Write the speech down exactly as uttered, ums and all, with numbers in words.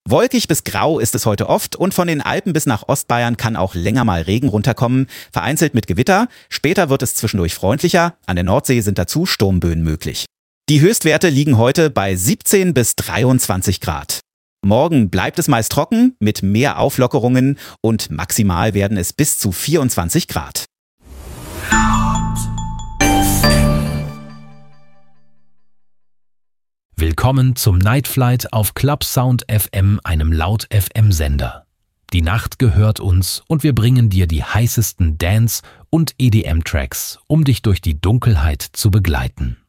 Wolkig bis grau ist es heute oft und von den Alpen bis nach Ostbayern kann auch länger mal Regen runterkommen, vereinzelt mit Gewitter. Später wird es zwischendurch freundlicher, an der Nordsee sind dazu Sturmböen möglich. Die Höchstwerte liegen heute bei siebzehn bis dreiundzwanzig Grad. Morgen bleibt es meist trocken mit mehr Auflockerungen und maximal werden es bis zu vierundzwanzig Grad. Willkommen zum Night Flight auf Club Sound F M, einem Laut-F M-Sender. Die Nacht gehört uns und wir bringen dir die heißesten Dance- und E D M-Tracks, um dich durch die Dunkelheit zu begleiten.